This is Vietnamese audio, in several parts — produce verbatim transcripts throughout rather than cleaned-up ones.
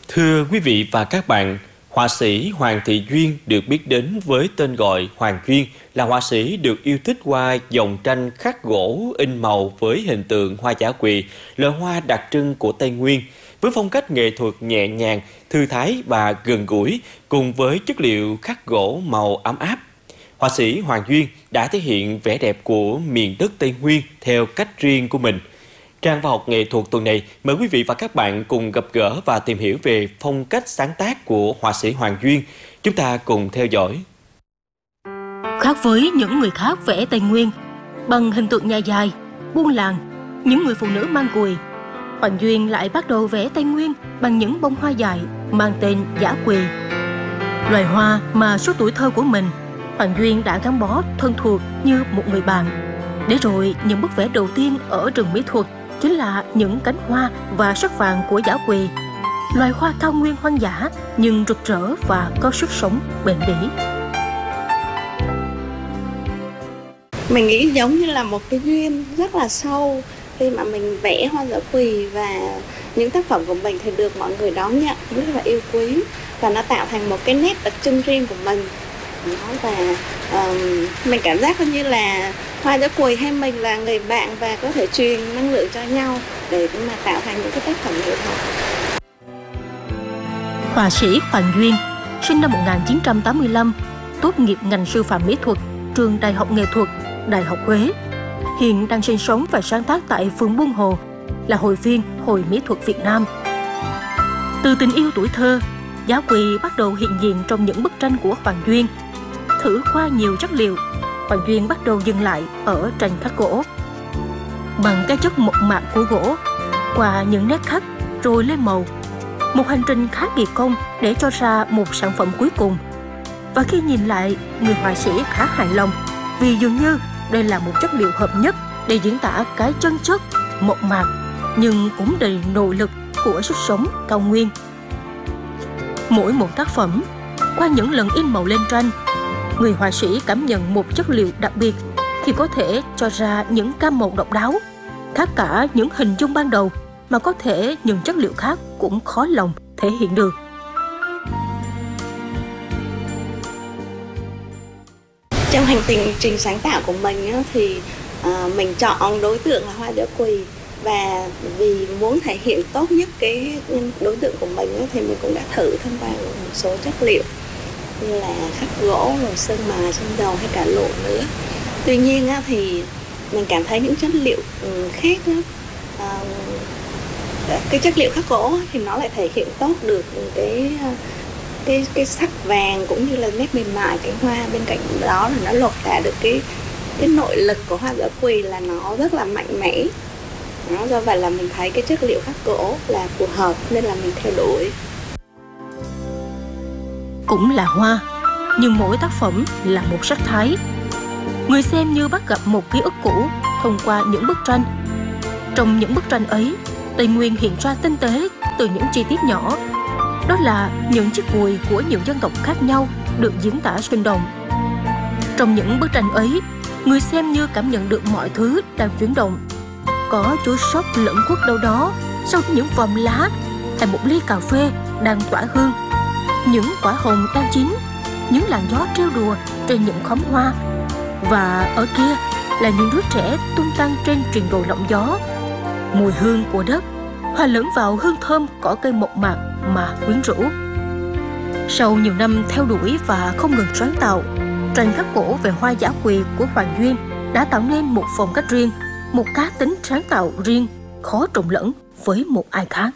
Thưa quý vị và các bạn, họa sĩ Hoàng Thị Duyên được biết đến với tên gọi Hoàng Duyên là họa sĩ được yêu thích qua dòng tranh khắc gỗ in màu với hình tượng hoa dã quỳ, loài hoa đặc trưng của Tây Nguyên, với phong cách nghệ thuật nhẹ nhàng, thư thái và gần gũi, cùng với chất liệu khắc gỗ màu ấm áp. Họa sĩ Hoàng Duyên đã thể hiện vẻ đẹp của miền đất Tây Nguyên theo cách riêng của mình. Trang Văn học nghệ thuật tuần này mời quý vị và các bạn cùng gặp gỡ và tìm hiểu về phong cách sáng tác của họa sĩ Hoàng Duyên. Chúng ta cùng theo dõi. Khác với những người khác vẽ Tây Nguyên bằng hình tượng nhà dài, buôn làng, những người phụ nữ mang cùi, Hoàng Duyên lại bắt đầu vẽ Tây Nguyên bằng những bông hoa dài mang tên dã quỳ. Loài hoa mà suốt tuổi thơ của mình, Hoàng Duyên đã gắn bó thân thuộc như một người bạn. Để rồi những bức vẽ đầu tiên ở rừng mỹ thuật chính là những cánh hoa và sắc vàng của dã quỳ, loài hoa cao nguyên hoang dã nhưng rực rỡ và có sức sống bền bỉ. Mình nghĩ giống như là một cái duyên rất là sâu khi mà mình vẽ hoa dã quỳ, và những tác phẩm của mình thì được mọi người đón nhận rất là yêu quý, và nó tạo thành một cái nét đặc trưng riêng của mình. Và um, mình cảm giác như là hoa dã quỳ hay mình là người bạn và có thể truyền năng lượng cho nhau để mà tạo thành những cái tác phẩm nghệ thuật. Họa sĩ Hoàng Duyên sinh năm một nghìn chín trăm tám mươi lăm, tốt nghiệp ngành sư phạm mỹ thuật, trường Đại học Nghệ thuật, Đại học Huế. Hiện đang sinh sống và sáng tác tại phường Buôn Hồ, là hội viên Hội Mỹ thuật Việt Nam. Từ tình yêu tuổi thơ, dã quỳ bắt đầu hiện diện trong những bức tranh của Hoàng Duyên. Thử qua nhiều chất liệu, Hoàng Duyên bắt đầu dừng lại ở tranh khắc gỗ. Bằng cái chất mộc mạc của gỗ, qua những nét khắc rồi lên màu, một hành trình khá kỳ công để cho ra một sản phẩm cuối cùng. Và khi nhìn lại, người họa sĩ khá hài lòng vì dường như đây là một chất liệu hợp nhất để diễn tả cái chân chất, mộc mạc nhưng cũng đầy nội lực của sức sống cao nguyên. Mỗi một tác phẩm, qua những lần in màu lên tranh, người họa sĩ cảm nhận một chất liệu đặc biệt khi có thể cho ra những gam màu độc đáo, khác cả những hình dung ban đầu mà có thể những chất liệu khác cũng khó lòng thể hiện được. Trong hành trình trình sáng tạo của mình thì uh, mình chọn đối tượng là hoa dã quỳ, và vì muốn thể hiện tốt nhất cái đối tượng của mình thì mình cũng đã thử tham qua một số chất liệu như là khắc gỗ, rồi sơn mài, sơn dầu hay cả lụa nữa. Tuy nhiên thì mình cảm thấy những chất liệu khác đó, cái chất liệu khắc gỗ thì nó lại thể hiện tốt được cái cái cái sắc vàng cũng như là nét mềm mại cái hoa, bên cạnh đó là nó lột tả được cái cái nội lực của hoa dã quỳ là nó rất là mạnh mẽ. Đó, do vậy là mình thấy cái chất liệu khắc gỗ là phù hợp nên là mình theo đuổi. Cũng là hoa, nhưng mỗi tác phẩm là một sắc thái. Người xem như bắt gặp một ký ức cũ thông qua những bức tranh. Trong những bức tranh ấy, Tây Nguyên hiện ra tinh tế từ những chi tiết nhỏ. Đó là những chiếc cùi của nhiều dân tộc khác nhau được diễn tả sinh động. Trong những bức tranh ấy, người xem như cảm nhận được mọi thứ đang chuyển động. Có chuối sóc lẫn khuất đâu đó sau những vòm lá, hay một ly cà phê đang tỏa hương, những quả hồng đang chín, những làn gió trêu đùa trên những khóm hoa. Và ở kia là những đứa trẻ tung tăng trên triền đồi lộng gió. Mùi hương của đất hòa lẫn vào hương thơm cỏ cây mộc mạc mà quyến rũ. Sau nhiều năm theo đuổi và không ngừng sáng tạo, tranh khắc gỗ về hoa dã quỳ của Hoàng Duyên đã tạo nên một phong cách riêng, một cá tính sáng tạo riêng, khó trộn lẫn với một ai khác.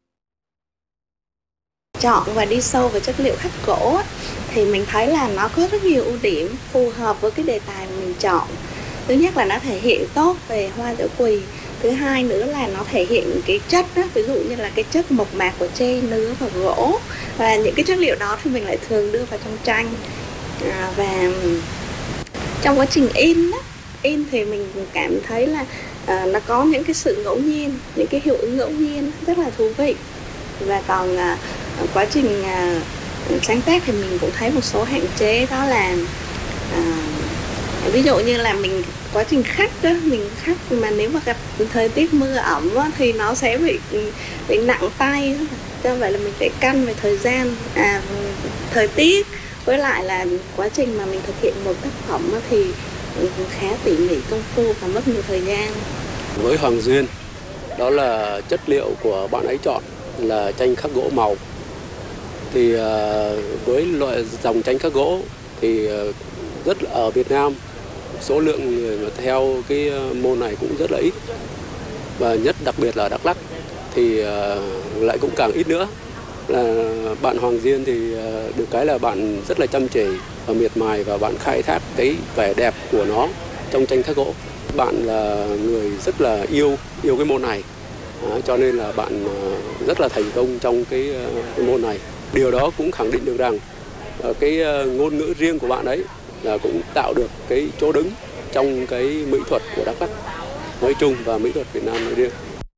Chọn và đi sâu vào chất liệu khắc gỗ thì mình thấy là nó có rất nhiều ưu điểm phù hợp với cái đề tài mà mình chọn. Thứ nhất là nó thể hiện tốt về hoa dã quỳ. Thứ hai nữa là nó thể hiện cái chất đó, ví dụ như là cái chất mộc mạc của tre, nứa và gỗ. Và những cái chất liệu đó thì mình lại thường đưa vào trong tranh. À, và trong quá trình in đó, in thì mình cảm thấy là à, nó có những cái sự ngẫu nhiên, những cái hiệu ứng ngẫu nhiên rất là thú vị. Và còn à, quá trình à, sáng tác thì mình cũng thấy một số hạn chế, đó là à, Ví dụ như là mình quá trình khắc đó, mình khắc mà nếu mà gặp thời tiết mưa ẩm á, thì nó sẽ bị bị nặng tay. Do vậy là mình phải căn về thời gian, à, thời tiết, với lại là quá trình mà mình thực hiện một tác phẩm á, thì khá tỉ mỉ công phu và mất nhiều thời gian. Với Hoàng Duyên, đó là chất liệu của bạn ấy chọn là tranh khắc gỗ màu. Thì với loại dòng tranh khắc gỗ thì rất ở Việt Nam số lượng người mà theo cái môn này cũng rất là ít, và nhất đặc biệt là Đắk Lắk thì lại cũng càng ít nữa. Là bạn Hoàng Duyên thì được cái là bạn rất là chăm chỉ và miệt mài, và bạn khai thác cái vẻ đẹp của nó trong tranh khắc gỗ. Bạn là người rất là yêu yêu cái môn này, à, cho nên là bạn rất là thành công trong cái, cái môn này. Điều đó cũng khẳng định được rằng cái ngôn ngữ riêng của bạn ấy là cũng tạo được cái chỗ đứng trong cái mỹ thuật của Đắk Lắk nói chung và mỹ thuật Việt Nam nói riêng.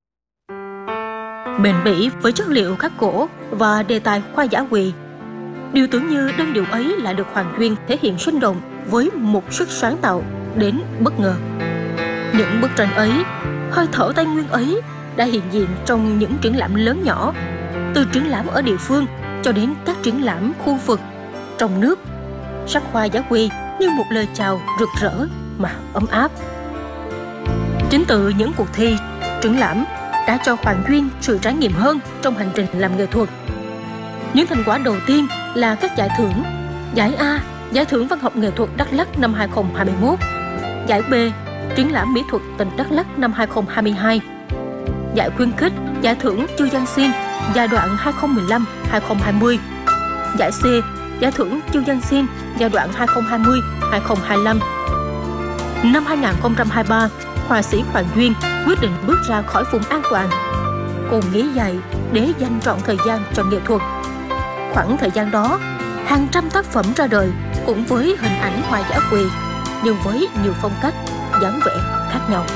Bền bỉ với chất liệu khắc gỗ và đề tài hoa dã quỳ, điều tưởng như đơn điệu ấy lại được Hoàng Duyên thể hiện sinh động với một sức sáng tạo đến bất ngờ. Những bức tranh ấy, hơi thở Tây Nguyên ấy đã hiện diện trong những triển lãm lớn nhỏ, từ triển lãm ở địa phương cho đến các triển lãm khu vực trong nước. Sắc hoa dã quỳ như một lời chào rực rỡ mà ấm áp. Chính từ những cuộc thi, triển lãm đã cho Hoàng Duyên sự trải nghiệm hơn trong hành trình làm nghệ thuật. Những thành quả đầu tiên là các giải thưởng: giải A, Giải thưởng Văn học nghệ thuật Đắk Lắk năm hai không hai mốt; giải B, Triển lãm mỹ thuật tỉnh Đắk Lắk năm hai không hai hai; giải khuyến khích, Giải thưởng Chu Giang Xin giai đoạn hai không một lăm đến hai không hai không; giải C, Giải thưởng Chu Giang Xin giai đoạn hai không hai không đến hai không hai lăm. Năm hai không hai ba, họa sĩ Hoàng Duyên quyết định bước ra khỏi vùng an toàn. Cô nghĩ dậy để dành trọn thời gian cho nghệ thuật. Khoảng thời gian đó, hàng trăm tác phẩm ra đời cũng với hình ảnh hoa dã quỳ, nhưng với nhiều phong cách, dáng vẻ khác nhau.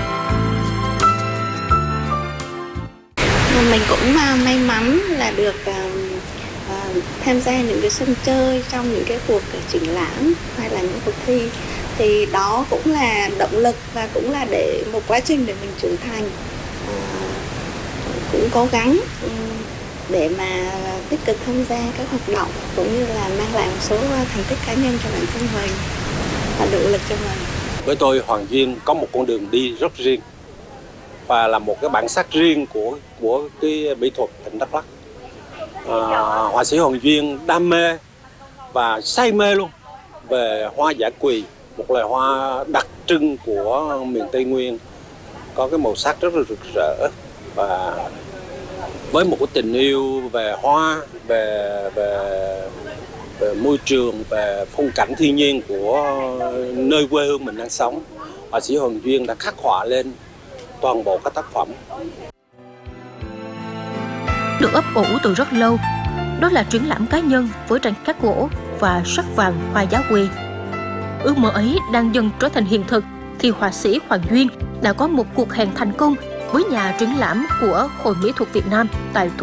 Mình cũng may mắn là được uh, uh, tham gia những cái sân chơi trong những cái cuộc triển lãm hay là những cuộc thi, thì đó cũng là động lực và cũng là để một quá trình để mình trưởng thành, uh, cũng cố gắng um, để mà tích cực tham gia các hoạt động cũng như là mang lại một số thành tích cá nhân cho bản thân mình và động lực cho mình. Với tôi, Hoàng Duyên có một con đường đi rất riêng và là một cái bản sắc riêng của của cái mỹ thuật tỉnh Đắk Lắk. À, họa sĩ Hoàng Duyên đam mê và say mê luôn về hoa dã quỳ, một loài hoa đặc trưng của miền Tây Nguyên, có cái màu sắc rất là rực rỡ, và với một cái tình yêu về hoa, về về về môi trường, về phong cảnh thiên nhiên của nơi quê hương mình đang sống, họa sĩ Hoàng Duyên đã khắc họa lên toàn bộ các tác phẩm. Được ấp ủ từ rất lâu, đó là triển lãm cá nhân với tranh khắc gỗ và sắc vàng hoa dã quỳ. Ước mơ ấy đang dần trở thành hiện thực khi họa sĩ Hoàng Duyên đã có một cuộc hẹn thành công với nhà triển lãm của Hội Mỹ thuật Việt Nam tại thủ